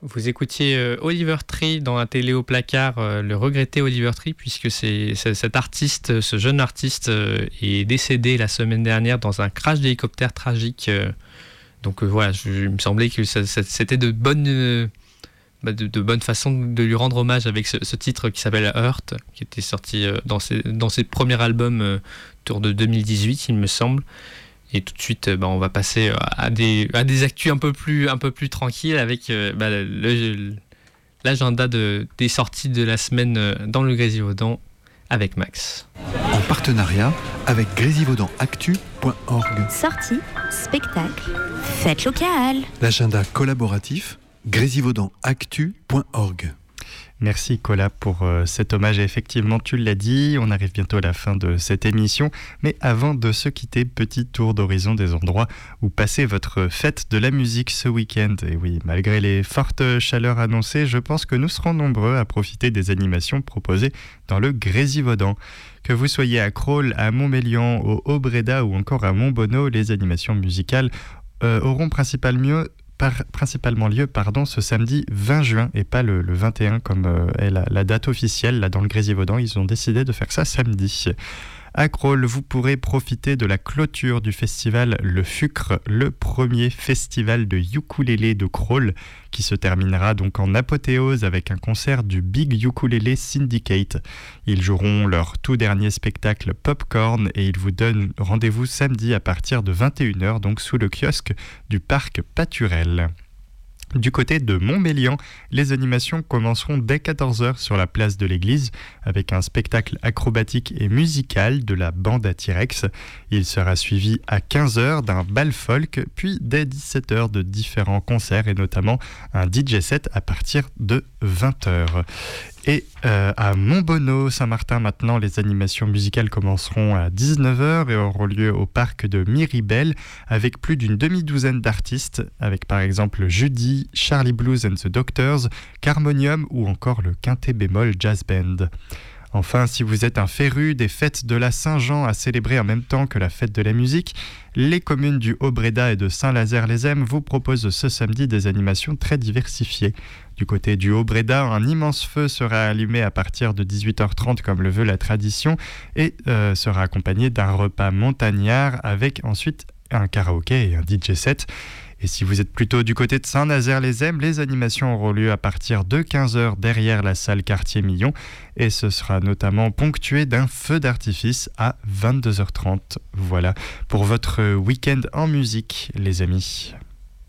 Vous écoutiez Oliver Tree dans un télé au placard, le regretté Oliver Tree, puisque cet artiste, ce jeune artiste, est décédé la semaine dernière dans un crash d'hélicoptère tragique. Donc voilà, il me semblait que c'était de bonne façon de lui rendre hommage avec ce titre qui s'appelle Hurt, qui était sorti dans ses premiers albums autour de 2018, il me semble. Et tout de suite, on va passer à des actus un peu plus tranquilles avec l'agenda des sorties de la semaine dans le Grésivaudan avec Max. En partenariat avec grésivaudanactu.org. Sorties, spectacles, fêtes locales. L'agenda collaboratif grésivaudanactu.org. Merci Cola pour cet hommage. Et effectivement, tu l'as dit, on arrive bientôt à la fin de cette émission. Mais avant de se quitter, petit tour d'horizon des endroits où passer votre fête de la musique ce week-end. Et oui, malgré les fortes chaleurs annoncées, je pense que nous serons nombreux à profiter des animations proposées dans le Grésivaudan. Que vous soyez à Crolles, à Montmélian, au Haut-Bréda ou encore à Montbonneau, les animations musicales auront principalement lieu ce samedi 20 juin et pas le 21 comme est la date officielle là dans le Grésivaudan. Ils ont décidé de faire ça samedi. À Crolles, vous pourrez profiter de la clôture du festival Le Fucre, le premier festival de ukulélé de Crolles, qui se terminera donc en apothéose avec un concert du Big Ukulele Syndicate. Ils joueront leur tout dernier spectacle Popcorn et ils vous donnent rendez-vous samedi à partir de 21h, donc sous le kiosque du parc Paturel. Du côté de Montmélian, les animations commenceront dès 14h sur la place de l'église avec un spectacle acrobatique et musical de la bande à T-Rex. Il sera suivi à 15h d'un bal folk, puis dès 17h de différents concerts et notamment un DJ set à partir de 20h. Et à Montbonneau, Saint-Martin, maintenant, les animations musicales commenceront à 19h et auront lieu au parc de Miribel avec plus d'une demi-douzaine d'artistes, avec par exemple Judy, Charlie Blues and the Doctors, Carmonium ou encore le Quintet bémol Jazz Band. Enfin, si vous êtes un féru des fêtes de la Saint-Jean à célébrer en même temps que la fête de la musique, les communes du Haut-Bréda et de Saint-Lazare-les-Ems vous proposent ce samedi des animations très diversifiées. Du côté du Haut-Bréda, un immense feu sera allumé à partir de 18h30 comme le veut la tradition et sera accompagné d'un repas montagnard avec ensuite un karaoké et un DJ set. Et si vous êtes plutôt du côté de Saint-Nazaire-les-Ems, les animations auront lieu à partir de 15h derrière la salle Cartier-Millon et ce sera notamment ponctué d'un feu d'artifice à 22h30. Voilà pour votre week-end en musique, les amis.